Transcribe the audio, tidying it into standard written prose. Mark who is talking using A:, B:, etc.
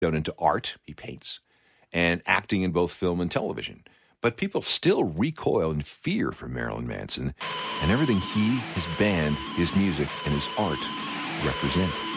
A: Out into art, he paints, and acting in both film and television. But people still recoil in fear from Marilyn Manson and everything he, his band, his music, and his art represent.